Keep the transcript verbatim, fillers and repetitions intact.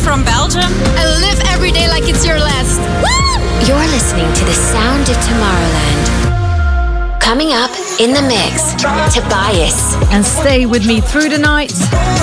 from Belgium and live every day like it's your last. Woo! You're listening to the sound of Tomorrowland. Coming up in the mix, Tobias. And stay with me through the night.